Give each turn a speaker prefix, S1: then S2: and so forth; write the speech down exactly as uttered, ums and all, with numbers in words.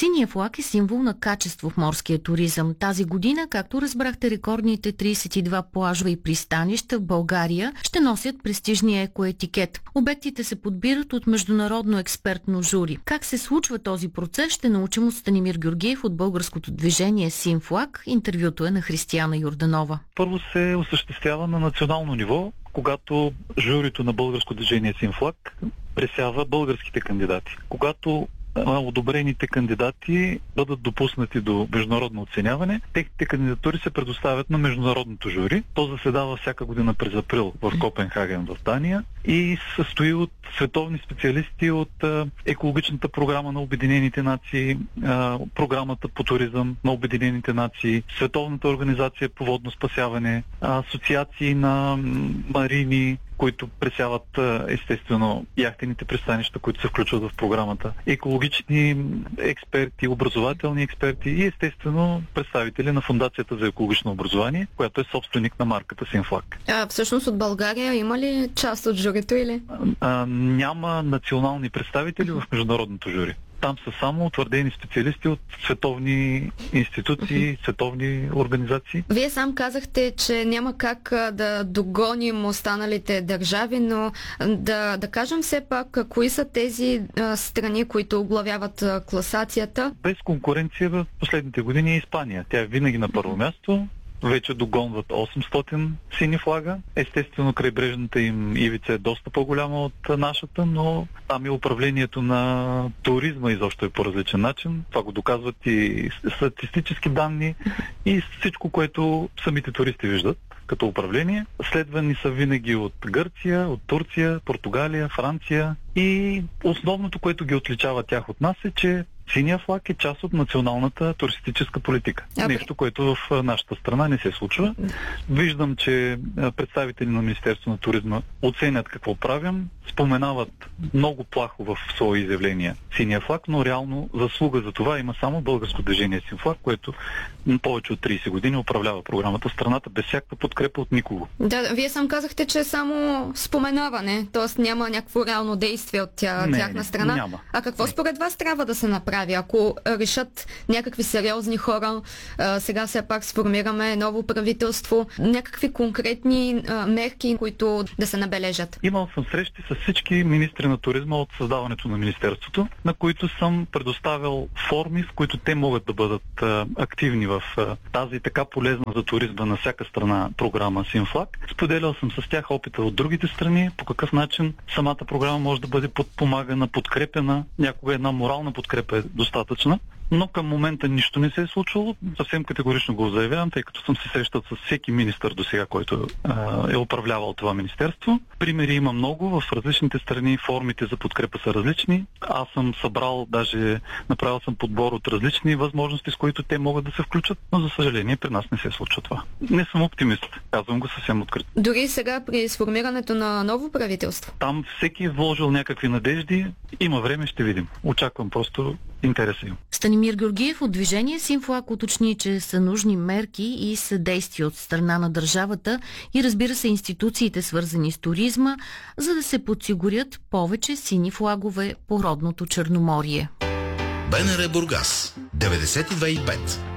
S1: Синият флаг е символ на качество в морския туризъм. Тази година, както разбрахте, рекордните тридесет и два плажа и пристанища в България ще носят престижния екоетикет. Обектите се подбират от международно експертно жури. Как се случва този процес, ще научим от Станимир Георгиев от българското движение Син флаг. Интервюто е на Християна Йорданова.
S2: Първо се осъществява на национално ниво, когато журито на българско движение Син флаг пресява българските кандидати. Когато одобрените кандидати бъдат допуснати до международно оценяване, техните кандидатури се предоставят на международното жури. То заседава всяка година през април в Копенхаген в Дания и състои от световни специалисти от а, екологичната програма на Обединените нации, а, програмата по туризъм на Обединените нации, Световната организация по водно спасяване, асоциации на марини, които пресяват естествено яхтените пристанища, които се включват в програмата, екологични експерти, образователни експерти и естествено представители на Фондацията за екологично образование, която е собственик на марката Син флаг.
S3: А всъщност от България има ли част от журито или?
S2: А, няма национални представители в международното жури. Там са само утвърдени специалисти от световни институции, световни организации.
S3: Вие сам казахте, че няма как да догоним останалите държави, но да, да кажем все пак, кои са тези а, страни, които оглавяват а, класацията?
S2: Без конкуренция в последните години е Испания. Тя е винаги на първо място. Вече догонват осемстотин сини флага. Естествено, крайбрежната им ивица е доста по-голяма от нашата, но там и управлението на туризма изобщо е по различен начин. Това го доказват и статистически данни и всичко, което самите туристи виждат като управление. Следвани са винаги от Гърция, от Турция, Португалия, Франция и основното, което ги отличава тях от нас е, че синия флаг е част от националната туристическа политика. Okay. Нещо, което в нашата страна не се случва. Виждам, че представители на Министерството на туризма оценят какво правим, споменават много плахо в свои изявления синия флаг, но реално заслуга за това има само българско движение Син флаг, което повече от тридесет години управлява програмата в страната без всякаква подкрепа от никого.
S3: Да, вие сам казахте, че е само споменаване, т.е. няма някакво реално действие от тя,
S2: не,
S3: тяхна
S2: не,
S3: страна.
S2: Няма.
S3: А какво
S2: не.
S3: според вас трябва да се направи? Ако решат някакви сериозни хора, а, сега все пак сформираме ново правителство, някакви конкретни а, мерки, които да се набележат?
S2: Имал съм срещи с всички министри на туризма от създаването на Министерството, на които съм предоставил форми, в които те могат да бъдат а, активни в а, тази така полезна за туризма на всяка страна програма Син флаг. Споделял съм с тях опита от другите страни, по какъв начин самата програма може да бъде подпомагана, подкрепена. Някога една морална подкрепа е достатъчна. Но към момента нищо не се е случвало. Съвсем категорично го заявявам, тъй като съм се срещал с всеки министър до сега, който а, е управлявал това министерство. Примери има много. В различните страни формите за подкрепа са различни. Аз съм събрал, даже направил съм подбор от различни възможности, с които те могат да се включат, но за съжаление при нас не се случва това. Не съм оптимист. Казвам го съвсем открито.
S3: Дори сега при сформирането на ново правителство?
S2: Там всеки е вложил някакви надежди. Има време, ще видим. Очаквам просто интереса им.
S1: Станимир Георгиев от движение Син флаг уточни, че са нужни мерки и съдействия от страна на държавата и разбира се институциите, свързани с туризма, за да се подсигурят повече сини флагове по родното Черноморие.
S4: БНР Бургас деветдесет и две и пет